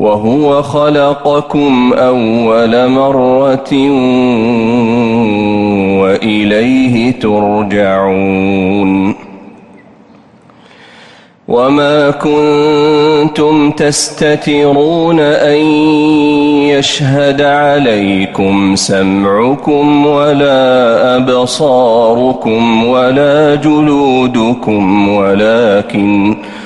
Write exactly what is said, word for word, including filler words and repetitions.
وهو خلقكم أول مرة وإليه ترجعون. وما كنتم تستترون أن يشهد عليكم سمعكم ولا أبصاركم ولا جلودكم ولكن